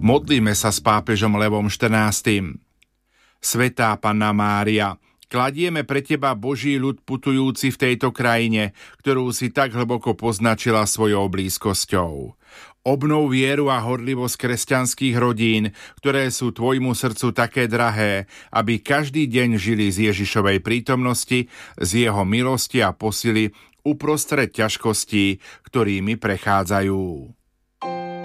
Modlíme sa s pápežom Levom XIV. Svätá Panna Mária, kladieme pre teba Boží ľud putujúci v tejto krajine, ktorú si tak hlboko poznačila svojou blízkosťou. Obnov vieru a horlivosť kresťanských rodín, ktoré sú tvojmu srdcu také drahé, aby každý deň žili z Ježišovej prítomnosti, z jeho milosti a posily uprostred ťažkostí, ktorými prechádzajú.